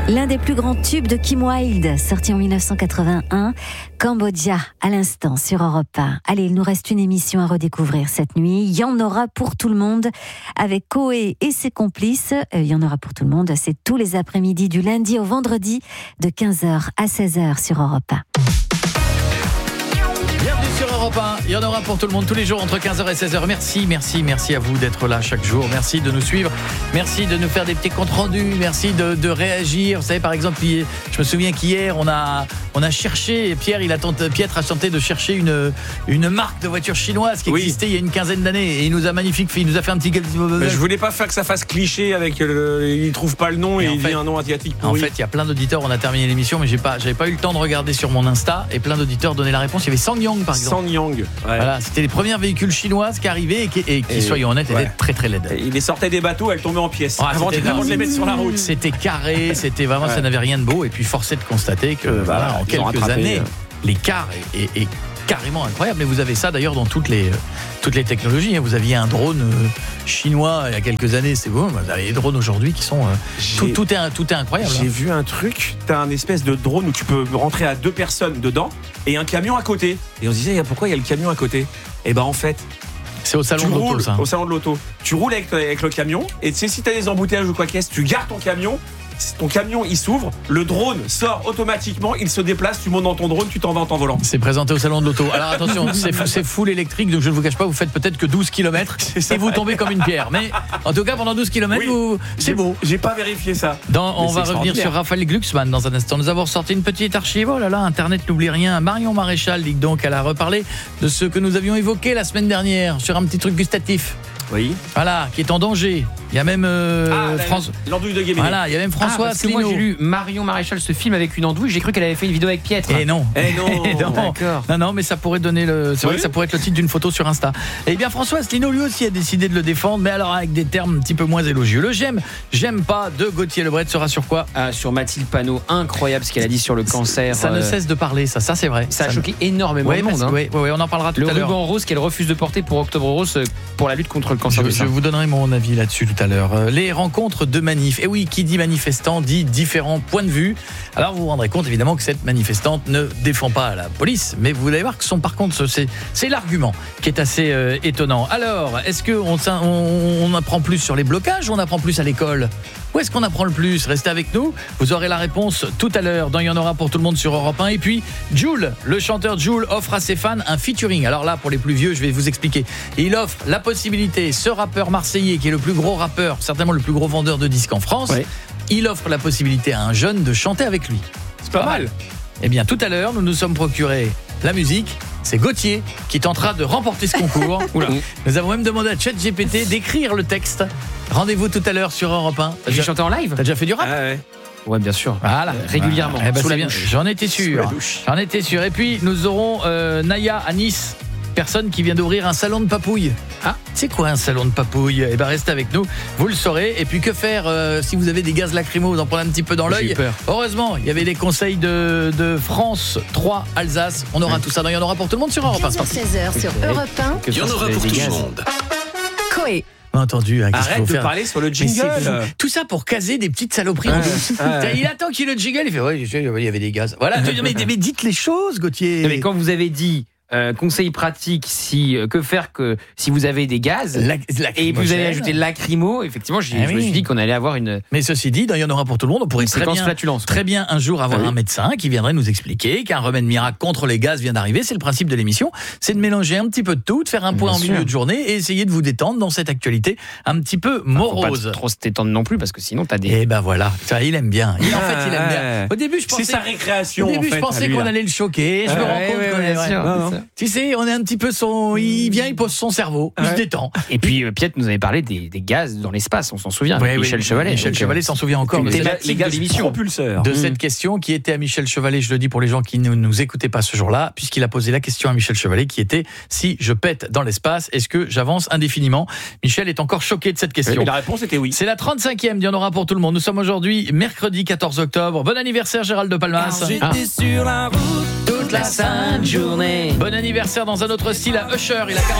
L'un des plus grands tubes de Kim Wilde, sorti en 1981, Cambodgia, à l'instant, sur Europe 1. Allez, il nous reste une émission à redécouvrir cette nuit. Il y en aura pour tout le monde, avec Koé et ses complices. Il y en aura pour tout le monde, c'est tous les après-midi, du lundi au vendredi, de 15h à 16h sur Europe 1. Bienvenue sur Europe 1, il y en aura pour tout le monde tous les jours entre 15h et 16h. Merci à vous d'être là chaque jour. Merci de nous suivre, merci de nous faire des petits comptes rendus, merci de réagir. Vous savez, par exemple, je me souviens qu'hier on a cherché, Pietre a tenté de chercher une marque de voiture chinoise qui existait il y a une quinzaine d'années, et il nous a fait un petit... Je voulais pas faire que ça fasse cliché avec il trouve pas le nom et il dit un nom asiatique pourri. En fait, il y a plein d'auditeurs, on a terminé l'émission, mais j'avais pas eu le temps de regarder sur mon Insta, et plein d'auditeurs donnaient la réponse. Il y avait Sangyong, par exemple. Sangyong. Voilà, c'était les premiers véhicules chinois qui arrivaient et qui, soyons honnêtes, étaient très très laides. Il les sortait des bateaux, elles tombaient en pièces avant de les mettre sur la route. C'était carré, c'était vraiment, ça n'avait rien de beau. Et puis force est de constater que en quelques années, l'écart est carrément incroyable. Mais vous avez ça d'ailleurs dans toutes les technologies. Vous aviez un drone chinois il y a quelques années, c'est beau. Vous avez des drones aujourd'hui qui sont tout est incroyable. J'ai vu un truc, t'as un espèce de drone où tu peux rentrer à 2 personnes dedans et un camion à côté. Et on se disait pourquoi il y a le camion à côté ? Et en fait, c'est au salon de l'auto, ça. Au salon de l'auto. Tu roules avec le camion et tu sais, si t'as des embouteillages ou quoi qu'est-ce, tu gardes ton camion. Ton camion il s'ouvre, le drone sort automatiquement, il se déplace, tu montes dans ton drone, tu t'en vas en volant. C'est présenté au salon de l'auto. Alors attention, c'est full électrique, donc je ne vous cache pas, vous faites peut-être que 12 km et vous tombez comme une pierre. Mais en tout cas, pendant 12 km, c'est beau. J'ai pas vérifié ça. On va revenir sur Raphaël Glucksmann dans un instant. Nous avons sorti une petite archive. Oh là là, Internet n'oublie rien. Marion Maréchal, dit donc, elle a reparlé de ce que nous avions évoqué la semaine dernière sur un petit truc gustatif. Oui. Voilà, qui est en danger. Il y a même l'andouille de Guéméné. Voilà, il y a même François Asselineau. Moi j'ai lu Marion Maréchal ce film avec une andouille, j'ai cru qu'elle avait fait une vidéo avec Pietre. Et non. D'accord. Non, mais ça pourrait donner c'est vrai que ça pourrait être le titre d'une photo sur Insta. Et bien François Asselineau lui aussi a décidé de le défendre, mais alors avec des termes un petit peu moins élogieux. Le j'aime pas de Gauthier Lebret sera sur quoi ? Sur Mathilde Panot, incroyable ce qu'elle a dit sur le cancer. Ça ne cesse de parler, ça c'est vrai. Ça a choqué énormément de monde. Oui, on en parlera tout à l'heure. Le ruban rose qu'elle refuse de porter pour Octobre Rose pour la lutte contre le cancer du sein. Je vous donnerai mon avis là-dessus tout à l'heure. Les rencontres de manif. Et oui, qui dit manifestant dit différents points de vue. Alors vous vous rendrez compte évidemment que cette manifestante ne défend pas la police, mais vous allez voir que par contre c'est l'argument qui est assez étonnant. Alors, est-ce qu'on apprend plus sur les blocages ou on apprend plus à l'école ? Où est-ce qu'on apprend le plus ? Restez avec nous, vous aurez la réponse tout à l'heure dans Il y en aura pour tout le monde sur Europe 1. Et puis Jul, le chanteur Jul offre à ses fans un featuring. Alors là, pour les plus vieux, je vais vous expliquer. Il offre la possibilité, ce rappeur marseillais qui est le plus gros rappeur, certainement le plus gros vendeur de disques en France, il offre la possibilité à un jeune de chanter avec lui. C'est pas mal. Eh bien tout à l'heure, nous nous sommes procuré la musique. C'est Gauthier qui tentera de remporter ce concours. Nous avons même demandé à ChatGPT d'écrire le texte. Rendez-vous tout à l'heure sur Europe 1. J'ai chanté en live. T'as déjà fait du rap ? Ouais, bien sûr. Voilà. Régulièrement. Sous la douche. J'en étais sûr. Et puis nous aurons Naya à Nice. Personne qui vient d'ouvrir un salon de papouille. C'est quoi un salon de papouille ? Eh bien restez avec nous, vous le saurez. Et puis que faire si vous avez des gaz lacrymaux, vous en prenez un petit peu dans l'œil. Heureusement, il y avait les conseils de France 3 Alsace. On aura tout ça dans Il y en aura pour tout le monde sur Europe 1. 15h-16h sur Europe 1. Il y en aura pour tout le monde. Koé. Entendu, arrête de parler sur le jingle. Tout ça pour caser des petites saloperies en douce. Il attend qu'il y ait le jingle, il fait il y avait des gaz. Voilà, mais dites les choses, Gauthier. Mais quand vous avez dit conseil pratique, que faire si vous avez des gaz et vous avez ajouté lacrymo, effectivement je me suis dit qu'on allait avoir une... Mais ceci dit, il y en aura pour tout le monde. On pourrait très bien un jour avoir un médecin qui viendrait nous expliquer qu'un remède miracle contre les gaz vient d'arriver. C'est le principe de l'émission, c'est de mélanger un petit peu de tout, de faire un point en milieu de journée et essayer de vous détendre dans cette actualité un petit peu morose. Faut pas trop se détendre non plus parce que sinon t'as des... Et ben voilà, ça, il aime bien. Il aime bien. Au début, c'est sa récréation. Au début, je pensais qu'on allait le choquer. Je me rends compte qu'on est... Tu sais, on est un petit peu il vient, il pose son cerveau, il se détend. Et puis Pietre nous avait parlé des gaz dans l'espace, on s'en souvient. Michel Chevalet. Michel Chevalet s'en souvient encore. Les gaz propulseurs. De cette question qui était à Michel Chevalet, je le dis pour les gens qui ne nous écoutaient pas ce jour-là, puisqu'il a posé la question à Michel Chevalet qui était si je pète dans l'espace, est-ce que j'avance indéfiniment ? Michel est encore choqué de cette question. Et la réponse était oui. C'est la 35e, il y en aura pour tout le monde. Nous sommes aujourd'hui mercredi 14 octobre. Bon anniversaire Gérald de Palmas. J'étais sur la route toute la sainte journée. Bon anniversaire dans un autre style à Usher, il a 40